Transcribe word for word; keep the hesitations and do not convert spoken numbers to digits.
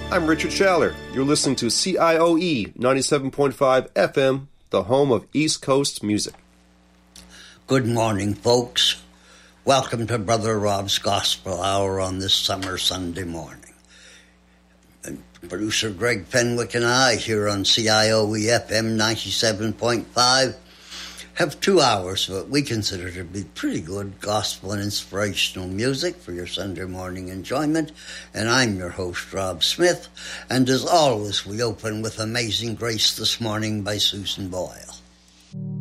I'm Richard Schaller. You're listening to C I O E ninety-seven point five F M, the home of East Coast music. Good morning, folks. Welcome to Brother Rob's Gospel Hour on this summer Sunday morning. And producer Greg Fenwick and I here on C I O E F M ninety-seven point five have two hours of what we consider to be pretty good gospel and inspirational music for your Sunday morning enjoyment. And I'm your host, Rob Smith. And as always, we open with Amazing Grace this morning by Susan Boyle.